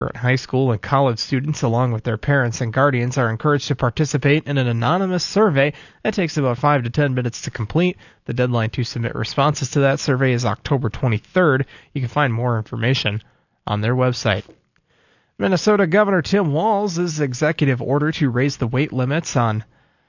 Everett High School and college students, along with their parents and guardians, are encouraged to participate in an anonymous survey that takes about 5 to 10 minutes to complete. The deadline to submit responses to that survey is October 23rd. You can find more information on their website. Minnesota Governor Tim Walz's executive order to raise the weight limits on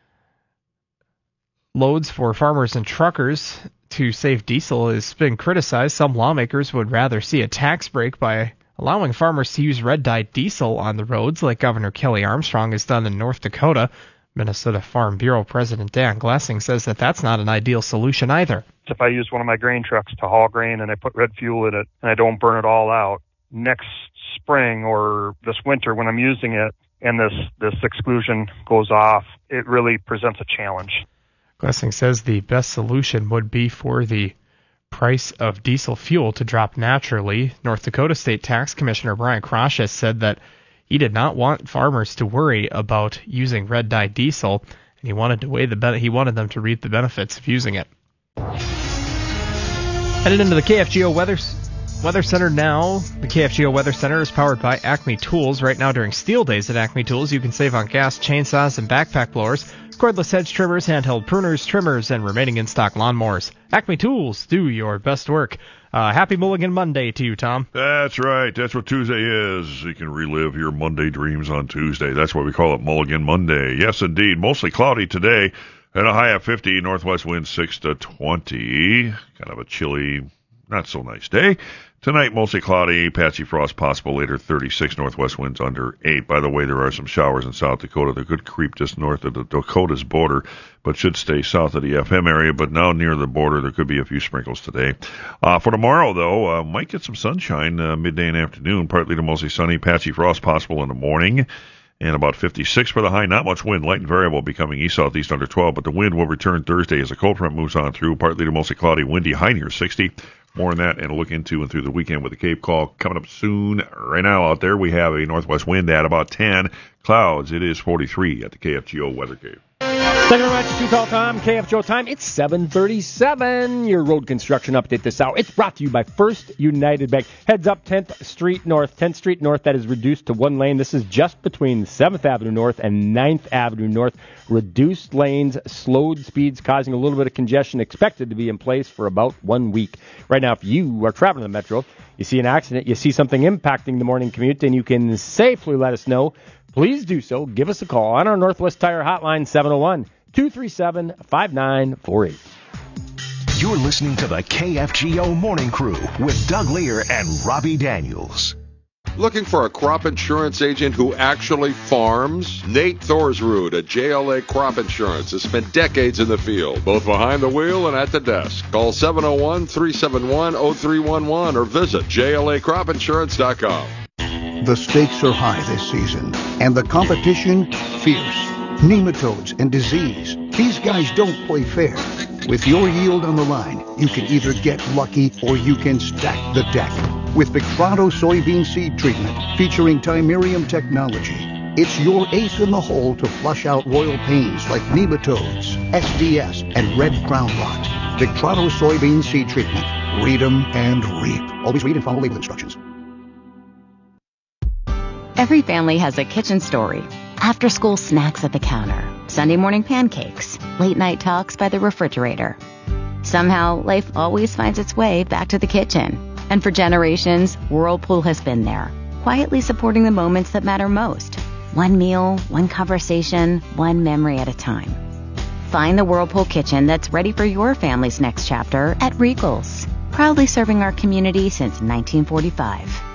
loads for farmers and truckers to save diesel has been criticized. Some lawmakers would rather see a tax break by allowing farmers to use red-dyed diesel on the roads, like Governor Kelly Armstrong has done in North Dakota. Minnesota Farm Bureau President Dan Glessing says that that's not an ideal solution either. If I use one of my grain trucks to haul grain and I put red fuel in it and I don't burn it all out, next spring or this winter when I'm using it and this exclusion goes off, it really presents a challenge. Glessing says the best solution would be for the price of diesel fuel to drop naturally. North Dakota State Tax Commissioner Brian Krosh has said that he did not want farmers to worry about using red-dyed diesel, and he wanted them to reap the benefits of using it. Headed into the KFGO Weather Center now. The KFGO Weather Center is powered by Acme Tools. Right now during Steel Days at Acme Tools, you can save on gas, chainsaws, and backpack blowers, cordless hedge trimmers, handheld pruners, trimmers, and remaining in-stock lawnmowers. Acme Tools, do your best work. Happy Mulligan Monday to you, Tom. That's right. That's what Tuesday is. You can relive your Monday dreams on Tuesday. That's why we call it Mulligan Monday. Yes, indeed. Mostly cloudy today and a high of 50. Northwest wind 6 to 20. Kind of a chilly, not so nice day. Tonight, mostly cloudy, patchy frost possible later, 36 northwest winds under 8. By the way, there are some showers in South Dakota that could creep just north of the Dakota's border, but should stay south of the FM area. But now near the border, there could be a few sprinkles today. For tomorrow, though, might get some sunshine midday and afternoon, partly to mostly sunny, patchy frost possible in the morning. And about 56 for the high. Not much wind, light and variable, becoming east-southeast under 12. But the wind will return Thursday as the cold front moves on through, partly to mostly cloudy, windy, high near 60. More on that and a look into and through the weekend with the Cape Call coming up soon. Right now out there, we have a northwest wind at about 10. Clouds, it is 43 at the KFGO Weather Cave. Thank you very much. 2 call time, KFGO time. It's 7:37. Your road construction update this hour. It's brought to you by First United Bank. Heads up 10th Street North. 10th Street North, that is reduced to one lane. This is just between 7th Avenue North and 9th Avenue North. Reduced lanes, slowed speeds, causing a little bit of congestion, expected to be in place for about 1 week. Right now, if you are traveling the metro, you see an accident, you see something impacting the morning commute, and you can safely let us know, please do so. Give us a call on our Northwest Tire hotline, 701-237-5948. You're listening to the KFGO Morning Crew with Doug Lear and Robbie Daniels. Looking for a crop insurance agent who actually farms? Nate Thorsrud at JLA Crop Insurance has spent decades in the field, both behind the wheel and at the desk. Call 701-371-0311 or visit JLACropInsurance.com. The stakes are high this season, and the competition fierce. Nematodes and disease. These guys don't play fair. With your yield on the line, you can either get lucky or you can stack the deck. With Victrado soybean seed treatment featuring Timerium technology, it's your ace in the hole to flush out royal pains like nematodes, SDS, and red crown rot. Victrado soybean seed treatment. Read 'em and reap. Always read and follow label instructions. Every family has a kitchen story. After-school snacks at the counter, Sunday morning pancakes, late-night talks by the refrigerator. Somehow, life always finds its way back to the kitchen. And for generations, Whirlpool has been there, quietly supporting the moments that matter most. One meal, one conversation, one memory at a time. Find the Whirlpool kitchen that's ready for your family's next chapter at Regal's. Proudly serving our community since 1945.